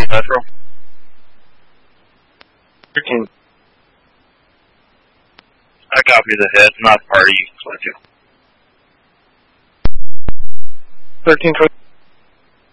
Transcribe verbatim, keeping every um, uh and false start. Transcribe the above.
Metro. thirteen. I copy the head, not party, twenty-two. thirteen twenty.